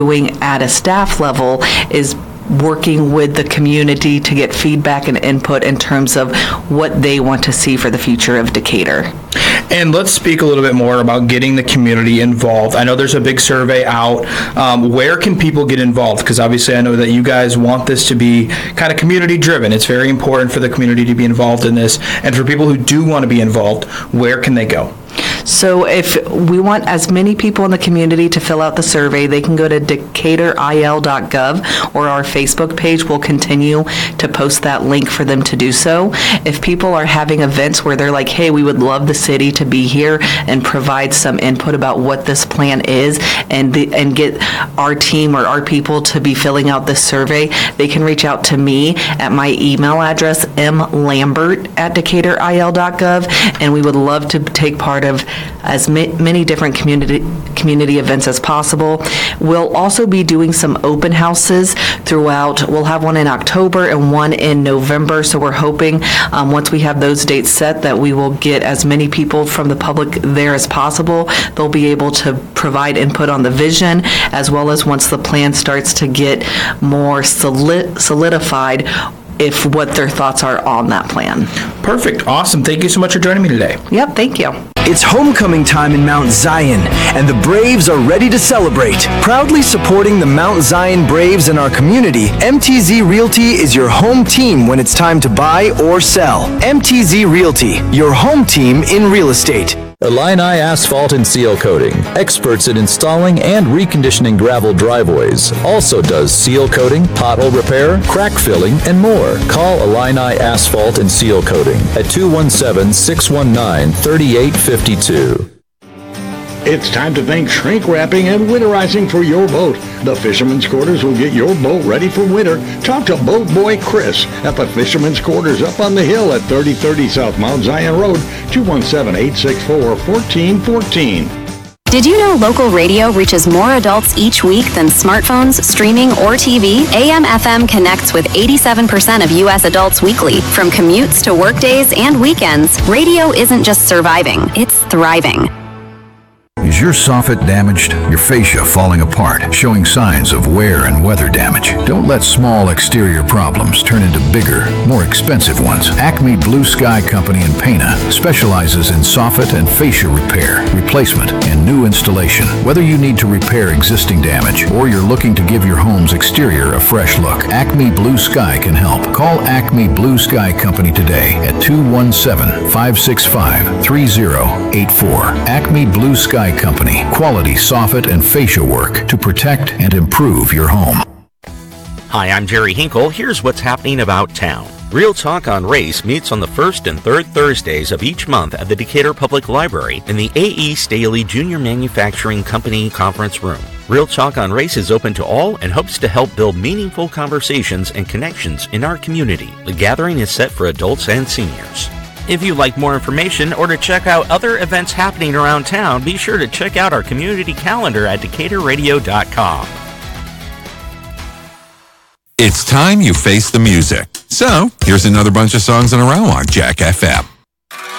doing at a staff level is working with the community to get feedback and input in terms of what they want to see for the future of Decatur. And let's speak a little bit more about getting the community involved. I know there's a big survey out. Where can people get involved? Because obviously I know that you guys want this to be kind of community driven. It's very important for the community to be involved in this. And for people who do want to be involved, where can they go? So if we want as many people in the community to fill out the survey, they can go to decaturil.gov, or our Facebook page will continue to post that link for them to do so. If people are having events where they're like, hey, we would love the city to be here and provide some input about what this plan is and get our team or our people to be filling out this survey, they can reach out to me at my email address, mlambert@decaturil.gov, and we would love to take part of as many different community events as possible. We'll also be doing some open houses throughout. We'll have one in October and one in November, so we're hoping once we have those dates set that we will get as many people from the public there as possible. They'll be able to provide input on the vision, as well as once the plan starts to get more solidified, if what their thoughts are on that plan. Perfect. Awesome. Thank you so much for joining me today. Yep, thank you. It's homecoming time in Mount Zion, and the Braves are ready to celebrate. Proudly supporting the Mount Zion Braves in our community, MTZ Realty is your home team when it's time to buy or sell. MTZ Realty, your home team in real estate. Illini Asphalt and Seal Coating, experts in installing and reconditioning gravel driveways. Also does seal coating, pothole repair, crack filling, and more. Call Illini Asphalt and Seal Coating at 217-619-3852. It's time to think shrink wrapping and winterizing for your boat. The Fisherman's Quarters will get your boat ready for winter. Talk to Boat Boy Chris at the Fisherman's Quarters up on the hill at 3030 South Mount Zion Road, 217-864-1414. Did you know local radio reaches more adults each week than smartphones, streaming, or TV? AM/FM connects with 87% of U.S. adults weekly. From commutes to workdays and weekends, radio isn't just surviving, it's thriving. Is your soffit damaged? Your fascia falling apart, showing signs of wear and weather damage? Don't let small exterior problems turn into bigger, more expensive ones. Acme Blue Sky Company in Pana specializes in soffit and fascia repair, replacement, and new installation. Whether you need to repair existing damage or you're looking to give your home's exterior a fresh look, Acme Blue Sky can help. Call Acme Blue Sky Company today at 217-565-3084. Acme Blue Sky Company, quality soffit and fascia work to protect and improve your home. Hi, I'm Jerry Hinkle. Here's what's happening about town. Real Talk on Race meets on the first and third Thursdays of each month at the Decatur Public Library in the A.E. Staley Junior Manufacturing Company Conference Room. Real Talk on Race is open to all and hopes to help build meaningful conversations and connections in our community. The gathering is set for adults and seniors. If you'd like more information or to check out other events happening around town, be sure to check out our community calendar at DecaturRadio.com. It's time you face the music. So, here's another bunch of songs in a row on Jack FM.